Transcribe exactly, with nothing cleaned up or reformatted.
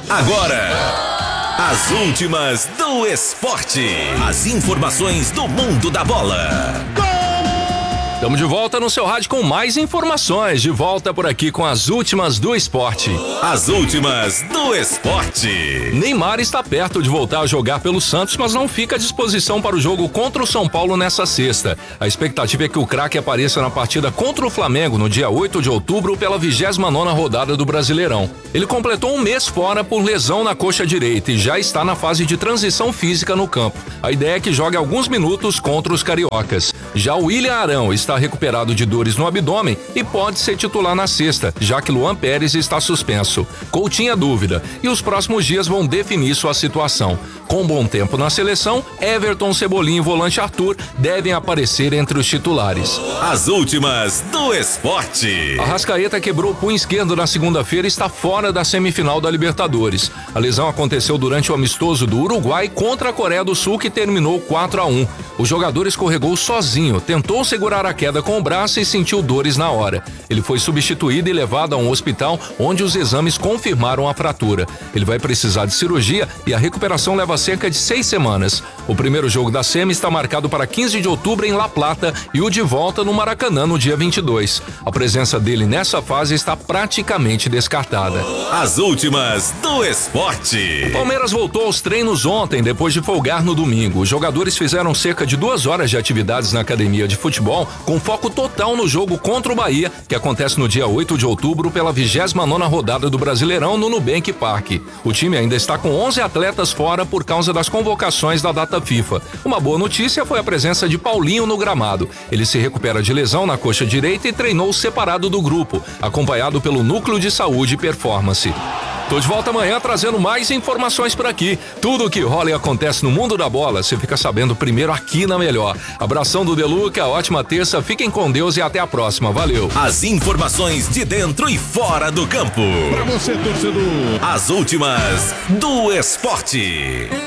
Agora, as últimas do esporte. As informações do mundo da bola. Estamos de volta no seu rádio com mais informações. De volta por aqui com as últimas do esporte. As últimas do esporte. Neymar está perto de voltar a jogar pelo Santos, mas não fica à disposição para o jogo contra o São Paulo nessa sexta. A expectativa é que o craque apareça na partida contra o Flamengo no dia oito de outubro pela vigésima nona rodada do Brasileirão. Ele completou um mês fora por lesão na coxa direita e já está na fase de transição física no campo. A ideia é que jogue alguns minutos contra os cariocas. Já o William Arão está recuperado de dores no abdômen e pode ser titular na sexta, já que Luan Pérez está suspenso. Coutinho é dúvida e os próximos dias vão definir sua situação. Com bom tempo na seleção, Everton, Cebolinha e volante Arthur devem aparecer entre os titulares. As últimas do esporte. Arrascaeta quebrou o punho esquerdo na segunda-feira e está fora da semifinal da Libertadores. A lesão aconteceu durante o amistoso do Uruguai contra a Coreia do Sul, que terminou quatro a um. O jogador escorregou sozinho, tentou segurar a queda com o braço e sentiu dores na hora. Ele foi substituído e levado a um hospital onde os exames confirmaram a fratura. Ele vai precisar de cirurgia e a recuperação leva cerca de seis semanas. O primeiro jogo da semi está marcado para quinze de outubro em La Plata e o de volta no Maracanã no dia vinte e dois. A presença dele nessa fase está praticamente descartada. As últimas do esporte. O Palmeiras voltou aos treinos ontem, depois de folgar no domingo. Os jogadores fizeram cerca de duas horas de atividades na academia de futebol, com foco total no jogo contra o Bahia, que acontece no dia oito de outubro pela vigésima nona rodada do Brasileirão no Nubank Park. O time ainda está com onze atletas fora por causa das convocações da data FIFA. Uma boa notícia foi a presença de Paulinho no gramado. Ele se recupera de lesão na coxa direita e treinou separado do grupo, acompanhado pelo Núcleo de Saúde e Performance. Tô de volta amanhã trazendo mais informações por aqui. Tudo o que rola e acontece no mundo da bola, você fica sabendo primeiro aqui na Melhor. Abração do Deluca, ótima terça, fiquem com Deus e até a próxima. Valeu. As informações de dentro e fora do campo. Pra você, torcedor. As últimas do esporte.